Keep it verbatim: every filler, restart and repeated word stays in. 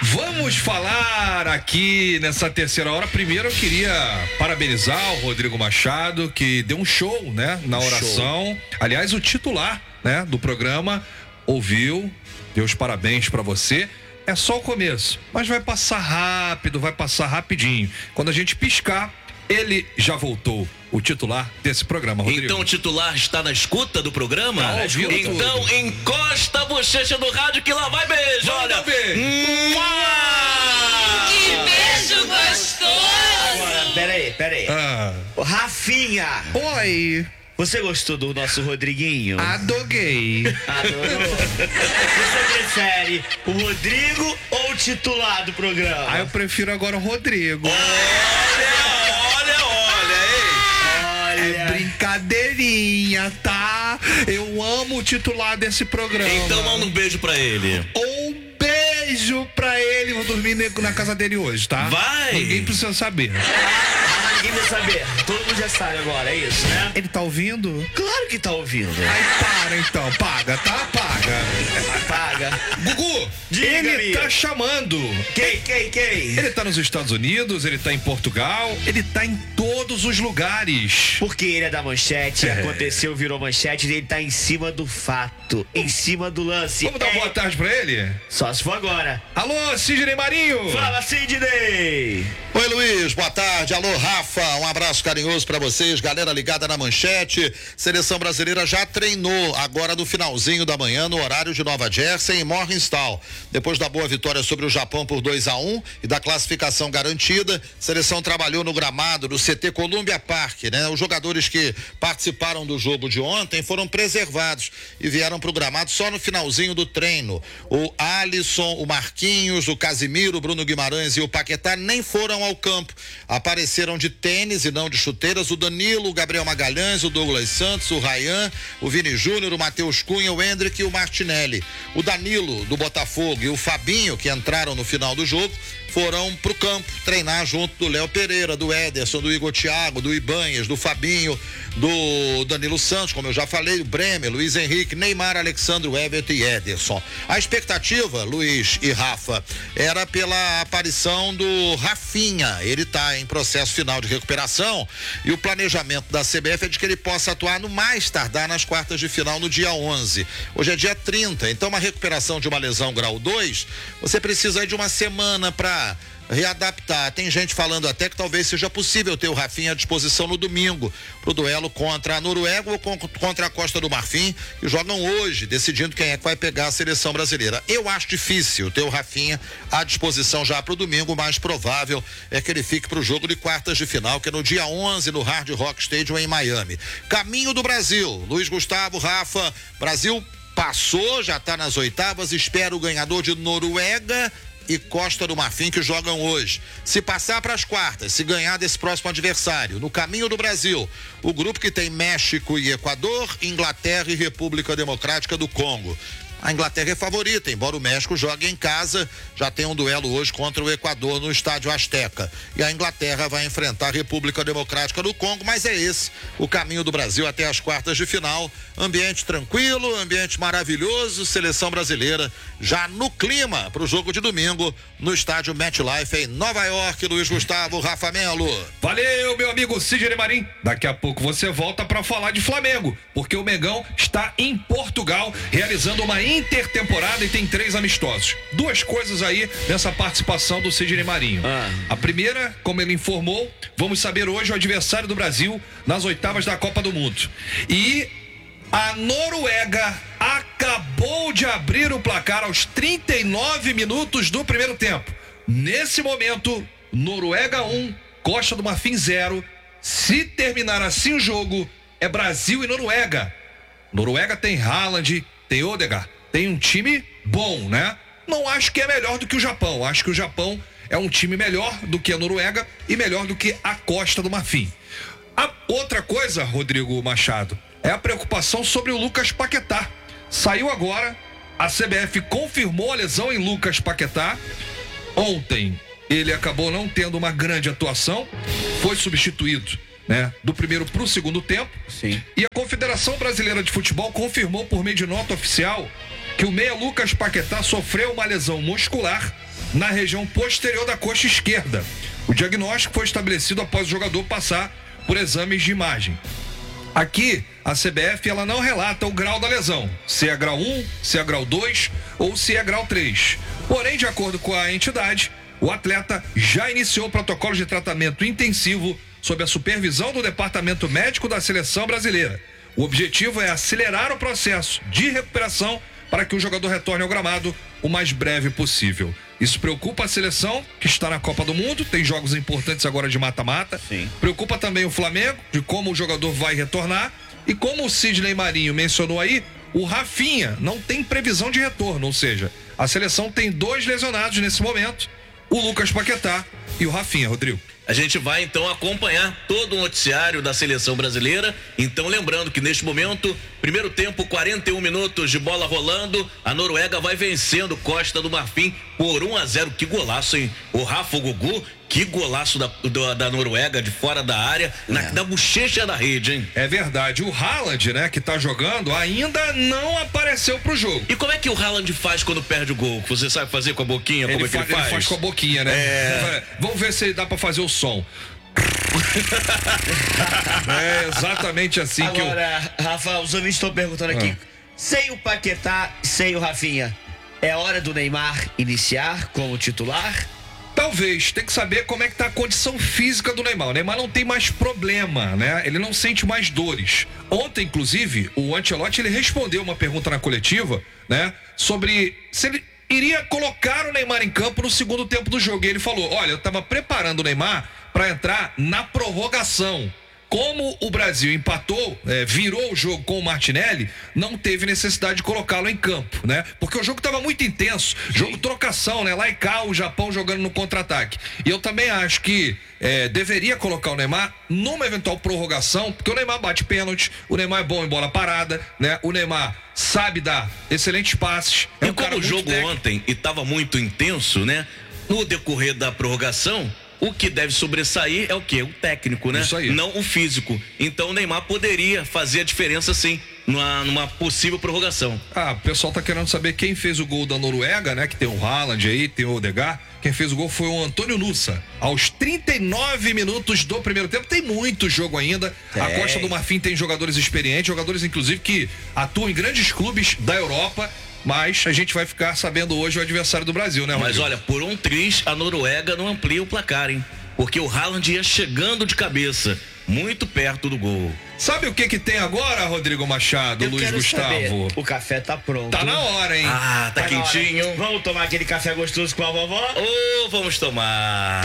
Vamos falar aqui nessa terceira hora. Primeiro eu queria parabenizar o Rodrigo Machado, que deu um show, né, na oração. Show. Aliás, o titular, né, do programa ouviu, deu os parabéns pra você. É só o começo, mas vai passar rápido, vai passar rapidinho. Quando a gente piscar, ele já voltou. O titular desse programa, Rodrigo. Então o titular está na escuta do programa? Tá ouvindo então tudo. Encosta a bochecha no rádio que lá vai beijo. Olha, beijo. Que beijo gostoso. Agora, peraí, peraí. Ah. Rafinha. Oi. Você gostou do nosso Rodriguinho? Adoguei. Adorou. Você prefere o Rodrigo ou o titular do programa? Ah, eu prefiro agora o Rodrigo. olha, olha, olha, ei. É brincadeirinha, tá? Eu amo o titular desse programa. Então manda um beijo pra ele. Um beijo pra ele. Vou dormir na casa dele hoje, tá? Vai. Ninguém precisa saber. Ninguém vai saber. Todo mundo já sabe agora, é isso, né? Ele tá ouvindo? Claro que tá ouvindo. Aí para então, paga, tá? Paga. Paga. Gugu, Diga, ele amigo. tá chamando. Quem, quem, quem? Ele tá nos Estados Unidos, ele tá em Portugal, ele tá em todos os lugares. Porque ele é da manchete, É. aconteceu, virou manchete, ele tá em cima do fato, em cima do lance. Vamos dar É. boa tarde pra ele? Só se for agora. Alô, Sidney Marinho. Fala, Sidney! Oi, Luiz, boa tarde. Alô, Rafa, um abraço carinhoso pra vocês, galera ligada na manchete. Seleção brasileira já treinou agora no finalzinho da manhã, no horário de Nova Jersey, em Morgenstern. Depois da boa vitória sobre o Japão por dois a um e da classificação garantida, a seleção trabalhou no gramado do C T Columbia Park, né? Os jogadores que participaram do jogo de ontem foram preservados e vieram pro gramado só no finalzinho do treino. O Alisson, o Marquinhos, o Casimiro, o Bruno Guimarães e o Paquetá nem foram ao campo. Apareceram de tênis e não de chuteiras o Danilo, o Gabriel Magalhães, o Douglas Santos, o Ryan, o Vini Júnior, o Matheus Cunha, o Hendrick e o Martinelli. O Danilo, do Botafogo, e o Fabinho, que entraram no final do jogo, foram pro campo treinar junto do Léo Pereira, do Ederson, do Igor Thiago, do Ibanhas, do Fabinho, do Danilo Santos, como eu já falei, o Bremer, Luiz Henrique, Neymar, Alexandre, Everton e Ederson. A expectativa, Luiz e Rafa, era pela aparição do Rafinha. Ele está em processo final de recuperação e o planejamento da C B F é de que ele possa atuar no mais tardar nas quartas de final no dia onze. Hoje é dia trinta, então uma recuperação de uma lesão grau dois, você precisa aí de uma semana para readaptar. Tem gente falando até que talvez seja possível ter o Rafinha à disposição no domingo pro duelo contra a Noruega ou contra a Costa do Marfim, que jogam hoje, decidindo quem é que vai pegar a seleção brasileira. Eu acho difícil ter o Rafinha à disposição já pro domingo. O mais provável é que ele fique pro jogo de quartas de final, que é no dia onze no Hard Rock Stadium em Miami. Caminho do Brasil, Luiz Gustavo, Rafa, Brasil passou, já tá nas oitavas, espera o ganhador de Noruega e Costa do Marfim, que jogam hoje. Se passar para as quartas, se ganhar desse próximo adversário, no caminho do Brasil, o grupo que tem México e Equador, Inglaterra e República Democrática do Congo. A Inglaterra é favorita, embora o México jogue em casa, já tem um duelo hoje contra o Equador no Estádio Azteca. E a Inglaterra vai enfrentar a República Democrática do Congo, mas é esse o caminho do Brasil até as quartas de final. Ambiente tranquilo, ambiente maravilhoso, seleção brasileira já no clima para o jogo de domingo no Estádio MetLife em Nova York. Luiz Gustavo, Rafa Melo. Valeu, meu amigo Sidney Marim. Daqui a pouco você volta para falar de Flamengo, porque o Mengão está em Portugal realizando uma intertemporada e tem três amistosos. Duas coisas aí nessa participação do Sidney Marinho. Ah. A primeira, como ele informou, vamos saber hoje o adversário do Brasil nas oitavas da Copa do Mundo. E a Noruega acabou de abrir o placar aos trinta e nove minutos do primeiro tempo. Nesse momento, Noruega um, Costa do Marfim zero. Se terminar assim o jogo, é Brasil e Noruega. Noruega tem Haaland, tem Odegaard, tem um time bom, né? Não acho que é melhor do que o Japão. Acho que o Japão é um time melhor do que a Noruega e melhor do que a Costa do Marfim. A outra coisa, Rodrigo Machado, é a preocupação sobre o Lucas Paquetá. Saiu agora, a C B F confirmou a lesão em Lucas Paquetá. Ontem ele acabou não tendo uma grande atuação, foi substituído, né, do primeiro para o segundo tempo. Sim. E a Confederação Brasileira de Futebol confirmou por meio de nota oficial que o meia Lucas Paquetá sofreu uma lesão muscular na região posterior da coxa esquerda. O diagnóstico foi estabelecido após o jogador passar por exames de imagem. Aqui, a C B F ela não relata o grau da lesão, se é grau um, se é grau dois ou se é grau três. Porém, de acordo com a entidade, o atleta já iniciou o protocolo de tratamento intensivo sob a supervisão do Departamento Médico da Seleção Brasileira. O objetivo é acelerar o processo de recuperação para que o jogador retorne ao gramado o mais breve possível. Isso preocupa a seleção, que está na Copa do Mundo, tem jogos importantes agora de mata-mata. Sim. Preocupa também o Flamengo, de como o jogador vai retornar. E como o Sidney Marinho mencionou aí, o Rafinha não tem previsão de retorno, ou seja, a seleção tem dois lesionados nesse momento, o Lucas Paquetá e o Rafinha, Rodrigo. A gente vai então acompanhar todo o noticiário da seleção brasileira. Então, lembrando que neste momento, primeiro tempo, quarenta e um minutos de bola rolando. A Noruega vai vencendo Costa do Marfim por um a zero. Que golaço, hein? O Rafa Gugu, que golaço da, da, da Noruega de fora da área, na, na bochecha da rede, hein? É verdade. O Haaland, né, que tá jogando, ainda não apareceu pro jogo. E como é que o Haaland faz quando perde o gol? Você sabe fazer com a boquinha? Como Ele, é que fa- ele faz? ele faz com a boquinha, né? É. Vamos ver se dá pra fazer o som. É exatamente assim que eu... Agora, Rafa, os ouvintes estão perguntando aqui. Ah. Sem o Paquetá, sem o Rafinha, é hora do Neymar iniciar como titular? Talvez, tem que saber como é que tá a condição física do Neymar. O Neymar não tem mais problema, né? Ele não sente mais dores. Ontem, inclusive, o Ancelotti, ele respondeu uma pergunta na coletiva, né? Sobre se ele iria colocar o Neymar em campo no segundo tempo do jogo. E ele falou, olha, eu tava preparando o Neymar para entrar na prorrogação. Como o Brasil empatou, é, virou o jogo com o Martinelli, não teve necessidade de colocá-lo em campo, né? Porque o jogo estava muito intenso, jogo trocação, né? Lá e cá, o Japão jogando no contra-ataque. E eu também acho que é, deveria colocar o Neymar numa eventual prorrogação, porque o Neymar bate pênalti, o Neymar é bom em bola parada, né? O Neymar sabe dar excelentes passes. É E um cara como o muito jogo técnico. ontem e estava muito intenso, né? No decorrer da prorrogação, o que deve sobressair é o quê? O técnico, né? Isso aí. Não o físico. Então o Neymar poderia fazer a diferença sim, numa, numa possível prorrogação. Ah, o pessoal tá querendo saber quem fez o gol da Noruega, né? Que tem o Haaland aí, tem o Odegaard. Quem fez o gol foi o Antônio Nussa. Aos trinta e nove minutos do primeiro tempo. Tem muito jogo ainda. A Tem. Costa do Marfim tem jogadores experientes, jogadores inclusive que atuam em grandes clubes da Europa. Mas a gente vai ficar sabendo hoje o adversário do Brasil, né, Mas Rodrigo? olha, por um triz, a Noruega não amplia o placar, hein? Porque o Haaland ia chegando de cabeça, muito perto do gol. Sabe o que que tem agora, Rodrigo Machado, Eu Luiz quero Gustavo? saber. O café tá pronto. Tá na hora, hein? Ah, tá, Tá na hora. quentinho. Vamos tomar aquele café gostoso com a vovó? Ô, vamos tomar.